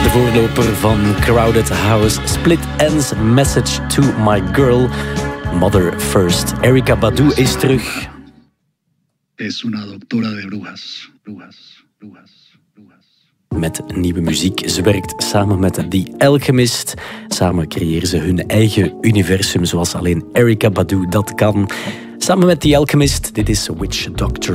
De voorloper van Crowded House, Split Enz, Message to My Girl, Mother First. Erykah Badu is terug. Es una doctora de brujas. Met nieuwe muziek. Ze werkt samen met The Alchemist. Samen creëren ze hun eigen universum zoals alleen Erykah Badu dat kan. Samen met The Alchemist, dit is Witch Doctor.